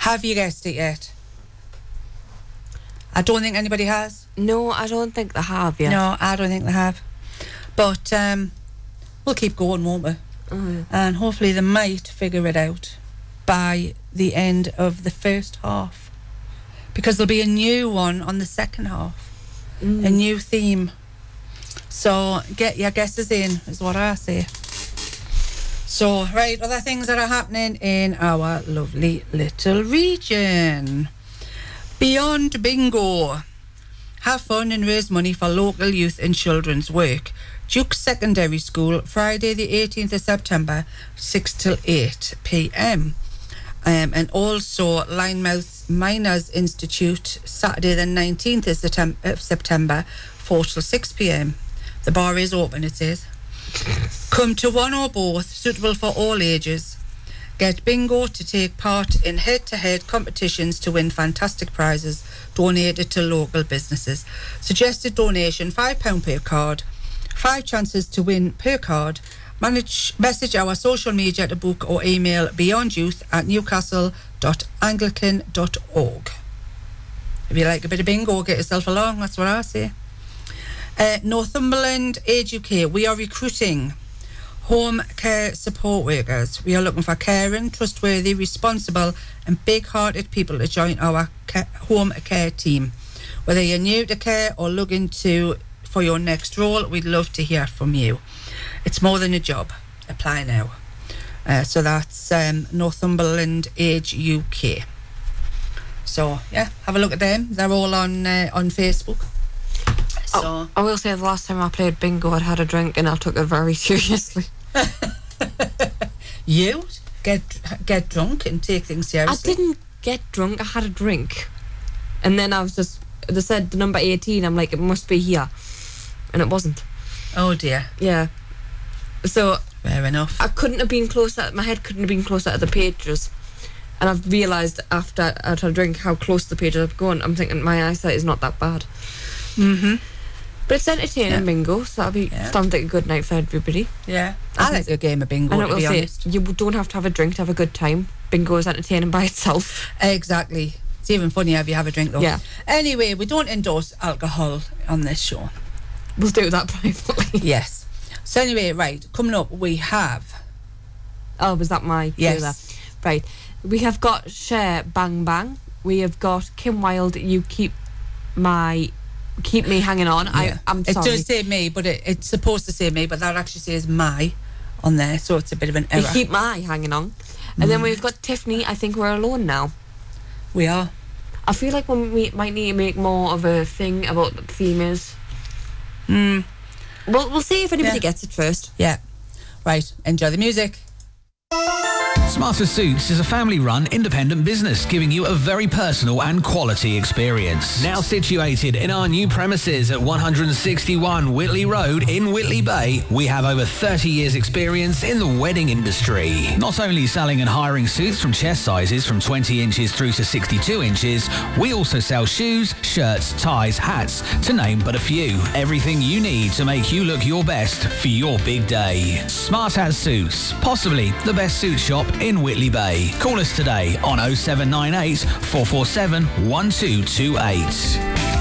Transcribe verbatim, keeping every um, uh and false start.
Have you guessed it yet? I don't think anybody has. No, I don't think they have yet. No, I don't think they have. But um, we'll keep going, won't we? Mm. And hopefully they might figure it out by the end of the first half. Because there'll be a new one on the second half. Mm. A new theme. So get your guesses in, is what I say. So, right, other things that are happening in our lovely little region. Beyond Bingo. Have fun and raise money for local youth and children's work. Duke Secondary School, Friday the eighteenth of September, six till eight p.m. Um, and also Linemouth Miners Institute, Saturday the nineteenth of September, four till six p.m. The bar is open, it says. Come to one or both, suitable for all ages. Get bingo to take part in head-to-head competitions to win fantastic prizes donated to local businesses. Suggested donation, five pounds per card. Five chances to win per card. Manage, message our social media to book or email beyondyouth at newcastle dot anglican dot org. If you like a bit of bingo, get yourself along, that's what I say. Uh, Northumberland Age U K, we are recruiting home care support workers. We are looking for caring, trustworthy, responsible and big-hearted people to join our ca- home care team. Whether you're new to care or looking to for your next role, we'd love to hear from you. It's more than a job. Apply now. Uh, so that's um, Northumberland Age U K. So, yeah, have a look at them. They're all on uh, on Facebook. So oh, I will say the last time I played bingo, I'd had a drink and I took it very seriously. You get get drunk and take things seriously? I didn't get drunk, I had a drink. And then I was just, they said the number eighteen, I'm like, it must be here. And it wasn't. Oh dear. Yeah. So fair enough. I couldn't have been closer, my head couldn't have been closer to the pages. And I've realised after I had a drink how close the pages have gone. I'm thinking my eyesight is not that bad. Mm-hmm. But it's entertaining, yeah. Bingo, so that'll be yeah. sounds like a good night for everybody. Yeah. I, I like a game of bingo, and to be say, honest. You don't have to have a drink to have a good time. Bingo is entertaining by itself. Exactly. It's even funnier if you have a drink, though. Yeah. Anyway, we don't endorse alcohol on this show. We'll do that privately. Yes. So anyway, right, coming up we have... Oh, was that my... Yes. Right. We have got Cher Bang Bang. We have got Kim Wilde, You Keep My... Keep Me Hanging On. Yeah. I, I'm sorry. It does say me, but it, it's supposed to say me, but that actually says my on there, so it's a bit of an error. You Keep My Hanging On. And mm. then we've got Tiffany, I Think We're Alone Now. We are. I feel like we might need to make more of a thing about what the theme is. Mm. Well, we'll see if anybody yeah. gets it first. Yeah. Right, enjoy the music. Smarter Suits is a family-run independent business giving you a very personal and quality experience. Now situated in our new premises at one sixty-one Whitley Road in Whitley Bay, we have over thirty years experience in the wedding industry. Not only selling and hiring suits from chest sizes from twenty inches through to sixty-two inches, we also sell shoes, shirts, ties, hats, to name but a few. Everything you need to make you look your best for your big day. Smart Hat Suits, possibly the best suit shop in Whitley Bay. Call us today on oh seven nine eight, four four seven, one two two eight.